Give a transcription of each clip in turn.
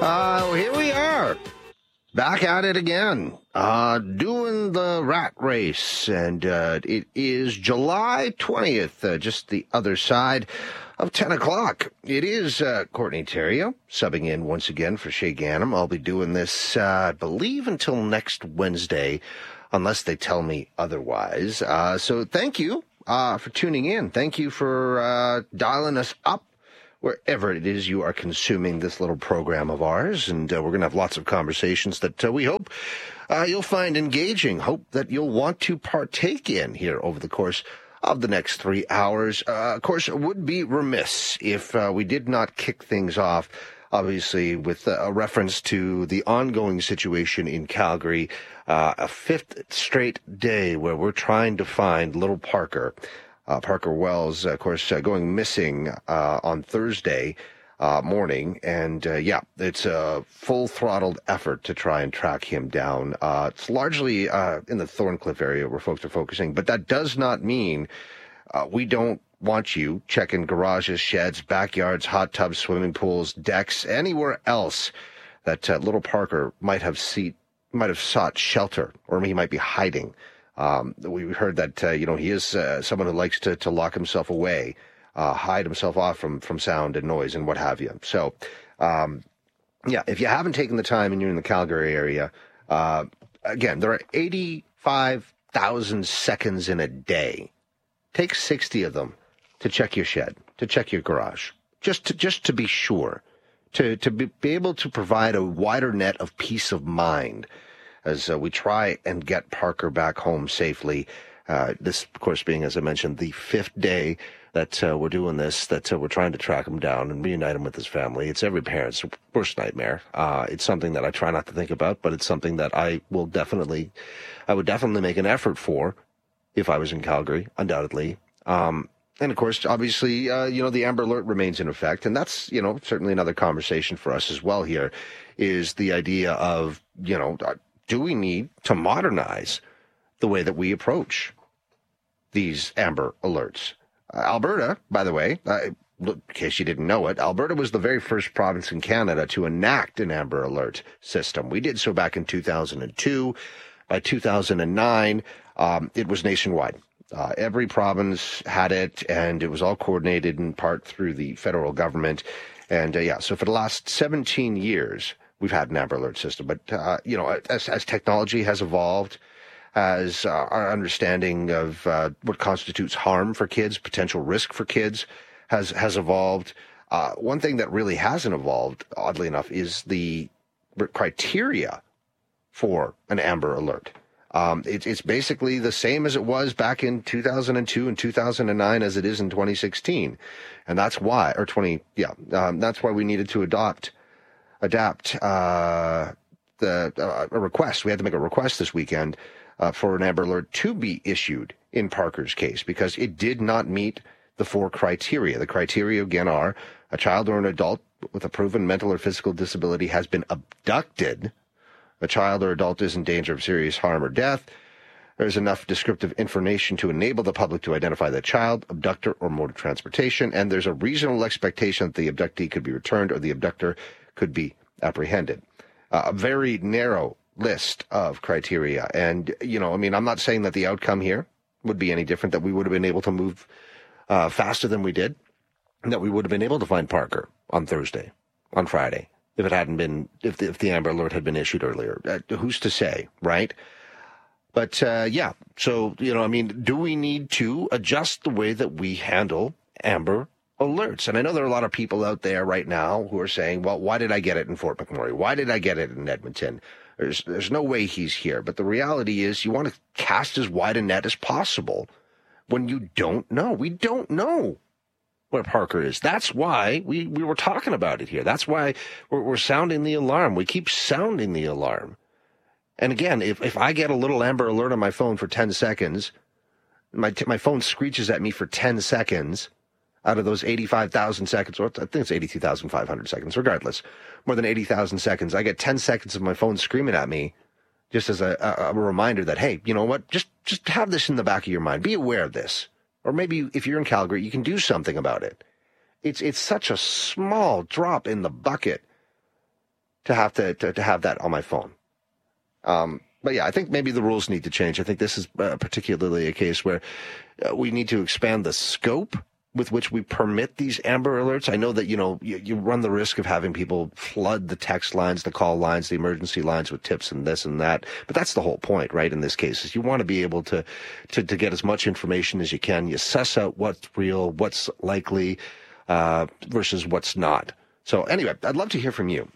Here we are, back at it again, doing the rat race, and it is July 20th, just the other side of 10 o'clock. It is Courtney Theriault subbing in once again for Shay Ganem. I'll be doing this, I believe, until next Wednesday, unless they tell me otherwise. So thank you for tuning in. Thank you for dialing us up wherever it is you are consuming this little program of ours. And we're going to have lots of conversations that we hope you'll find engaging, hope that you'll want to partake in here over the course of the next 3 hours. Of course, it would be remiss if we did not kick things off, obviously, with a reference to the ongoing situation in Calgary, a fifth straight day where we're trying to find little Parker. Parker Wells, of course, going missing on Thursday morning. And, it's a full-throttled effort to try and track him down. It's largely in the Thorncliffe area where folks are focusing. But that does not mean we don't want you checking garages, sheds, backyards, hot tubs, swimming pools, decks, anywhere else that little Parker might have sought shelter, or he might be hiding. We heard that, he is someone who likes to lock himself away, hide himself off from sound and noise and what have you. So, if you haven't taken the time and you're in the Calgary area, again, there are 85,000 seconds in a day. Take 60 of them to check your shed, to check your garage, just to be sure, to be able to provide a wider net of peace of mind as we try and get Parker back home safely. This, of course, being, as I mentioned, the fifth day that we're doing this, that we're trying to track him down and reunite him with his family. It's every parent's worst nightmare. It's something that I try not to think about, but it's something that I would definitely make an effort for if I was in Calgary, undoubtedly. And of course, obviously, the Amber Alert remains in effect, and that's, certainly another conversation for us as well here, is the idea of, do we need to modernize the way that we approach these Amber Alerts? Alberta, by the way, in case you didn't know it, Alberta was the very first province in Canada to enact an Amber Alert system. We did so back in 2002. By 2009, it was nationwide. Every province had it, and it was all coordinated in part through the federal government. And so for the last 17 years, we've had an Amber Alert system. But, as technology has evolved, as our understanding of what constitutes harm for kids, potential risk for kids, has evolved, one thing that really hasn't evolved, oddly enough, is the criteria for an Amber Alert. It's basically the same as it was back in 2002 and 2009 as it is in 2016. And that's why, that's why we needed to adapt a request. We had to make a request this weekend for an Amber Alert to be issued in Parker's case because it did not meet the four criteria. The criteria, again, are a child or an adult with a proven mental or physical disability has been abducted, a child or adult is in danger of serious harm or death, there's enough descriptive information to enable the public to identify the child, abductor, or mode of transportation, and there's a reasonable expectation that the abductee could be returned or the abductor could be apprehended. A very narrow list of criteria. And, I'm not saying that the outcome here would be any different, that we would have been able to move faster than we did, and that we would have been able to find Parker on Thursday, on Friday, if it hadn't been, if the Amber Alert had been issued earlier. Who's to say, right? But, so, do we need to adjust the way that we handle Amber Alerts? And I know there are a lot of people out there right now who are saying, well, why did I get it in Fort McMurray? Why did I get it in Edmonton? There's no way he's here. But the reality is you want to cast as wide a net as possible when you don't know. We don't know where Parker is. That's why we were talking about it here. That's why we're sounding the alarm. We keep sounding the alarm. And again, if I get a little Amber Alert on my phone for 10 seconds, my phone screeches at me for 10 seconds out of those 85,000 seconds, or I think it's 82,500 seconds, regardless, more than 80,000 seconds. I get 10 seconds of my phone screaming at me just as a reminder that, hey, you know what, just have this in the back of your mind. Be aware of this. Or maybe if you're in Calgary, you can do something about it. It's such a small drop in the bucket to have to have that on my phone. But yeah, I think maybe the rules need to change. I think this is particularly a case where we need to expand the scope with which we permit these Amber Alerts. I know that, you run the risk of having people flood the text lines, the call lines, the emergency lines with tips and this and that. But that's the whole point, right, in this case, is you want to be able to get as much information as you can. You suss out what's real, what's likely, versus what's not. So anyway, I'd love to hear from you.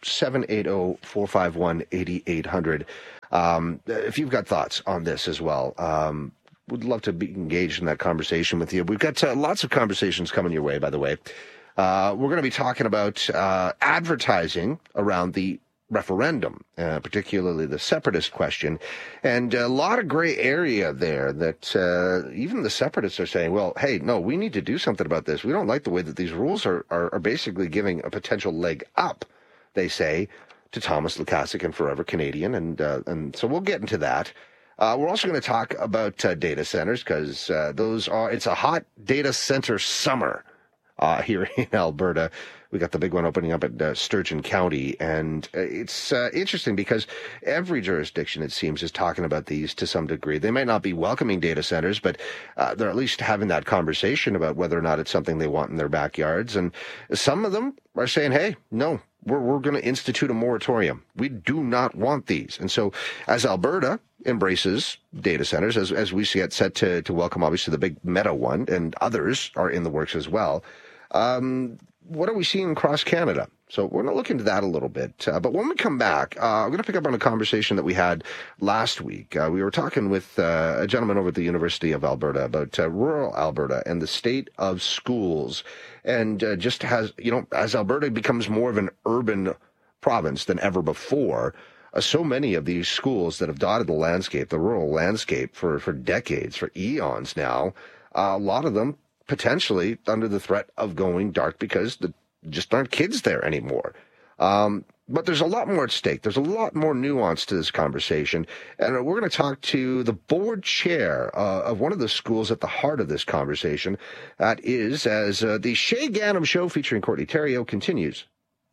780-451-8800. If you've got thoughts on this as well, would love to be engaged in that conversation with you. We've got lots of conversations coming your way, by the way. We're going to be talking about advertising around the referendum, particularly the separatist question, and a lot of gray area there that even the separatists are saying, well, hey, no, we need to do something about this. We don't like the way that these rules are basically giving a potential leg up, they say, to Thomas Lukaszuk and Forever Canadian, and so we'll get into that. We're also going to talk about data centers because it's a hot data center summer here in Alberta. We got the big one opening up at Sturgeon County, and it's interesting because every jurisdiction, it seems, is talking about these to some degree. They might not be welcoming data centers, but they're at least having that conversation about whether or not it's something they want in their backyards. And some of them are saying, hey, no, we're going to institute a moratorium. We do not want these. And so as Alberta embraces data centers, as we see it set to welcome, obviously, the big Meta one, and others are in the works as well, what are we seeing across Canada? So we're going to look into that a little bit. But when we come back, I'm going to pick up on a conversation that we had last week. We were talking with a gentleman over at the University of Alberta about rural Alberta and the state of schools. And just as Alberta becomes more of an urban province than ever before, so many of these schools that have dotted the landscape, the rural landscape, for decades, for eons now, a lot of them potentially under the threat of going dark because there just aren't kids there anymore. But there's a lot more at stake. There's a lot more nuance to this conversation. And we're going to talk to the board chair of one of the schools at the heart of this conversation. That is, as the Shay Gannam Show featuring Courtney Theriault continues.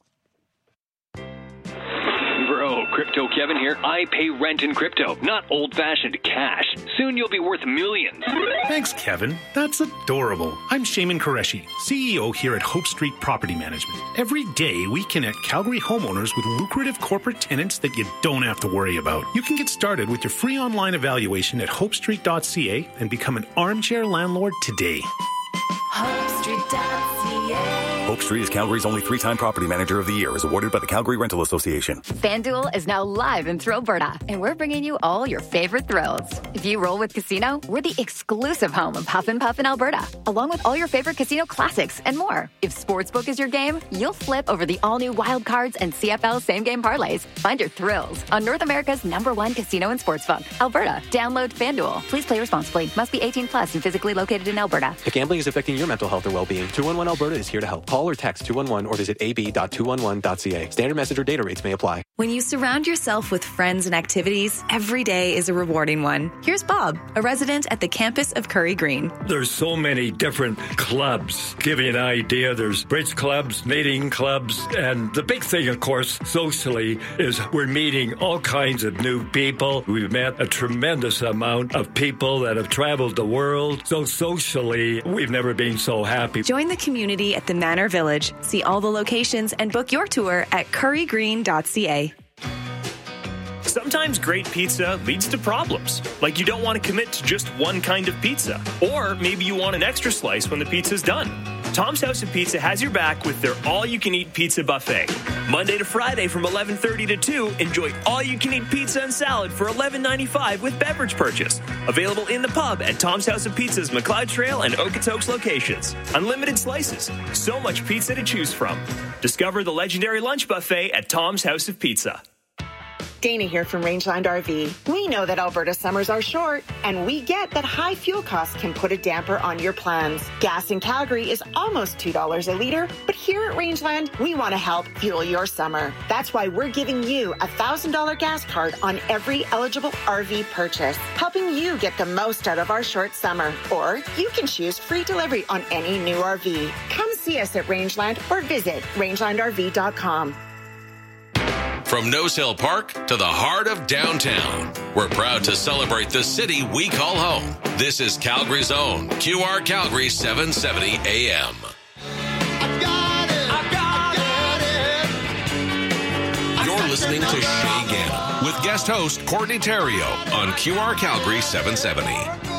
Crypto Kevin here. I pay rent in crypto, not old-fashioned cash. Soon you'll be worth millions. Thanks, Kevin. That's adorable. I'm Shaiman Qureshi, CEO here at Hope Street Property Management. Every day, we connect Calgary homeowners with lucrative corporate tenants that you don't have to worry about. You can get started with your free online evaluation at hopestreet.ca and become an armchair landlord today. HopeStreet.ca. Hope Street is Calgary's only 3-time Property Manager of the Year, is awarded by the Calgary Rental Association. FanDuel is now live in Thrillberta, and we're bringing you all your favorite thrills. If you roll with Casino, we're the exclusive home of Huff and Puff in Alberta, along with all your favorite casino classics and more. If Sportsbook is your game, you'll flip over the all-new Wild Cards and CFL same-game parlays. Find your thrills on North America's #1 casino and sportsbook, Alberta. Download FanDuel. Please play responsibly. Must be 18+ and physically located in Alberta. If gambling is affecting your mental health or well-being, 211 Alberta is here to help. Call or text 211 or visit ab.211.ca. Standard message or data rates may apply. When you surround yourself with friends and activities, every day is a rewarding one. Here's Bob, a resident at the campus of Curry Green. There's so many different clubs. Give you an idea, there's bridge clubs, knitting clubs, and the big thing, of course, socially, is we're meeting all kinds of new people. We've met a tremendous amount of people that have traveled the world. So socially, we've never been so happy. Join the community at the Manor Village. See all the locations and book your tour at currygreen.ca. Sometimes great pizza leads to problems, like you don't want to commit to just one kind of pizza, or maybe you want an extra slice when the pizza's done. Tom's House of Pizza has your back with their all-you-can-eat pizza buffet. Monday to Friday from 11:30 to 2, enjoy all-you-can-eat pizza and salad for $11.95 with beverage purchase. Available in the pub at Tom's House of Pizza's McLeod Trail and Okotoks locations. Unlimited slices. So much pizza to choose from. Discover the legendary lunch buffet at Tom's House of Pizza. Dana here from Rangeland RV. We know that Alberta summers are short, and we get that high fuel costs can put a damper on your plans. Gas in Calgary is almost $2 a litre, but here at Rangeland, we want to help fuel your summer. That's why we're giving you a $1,000 gas card on every eligible RV purchase, helping you get the most out of our short summer. Or you can choose free delivery on any new RV. Come see us at Rangeland or visit rangelandrv.com. From Nose Hill Park to the heart of downtown, we're proud to celebrate the city we call home. This is Calgary's own QR Calgary 770 AM. You're listening to Shay Gannon with guest host Courtney Theriault on QR Calgary 770.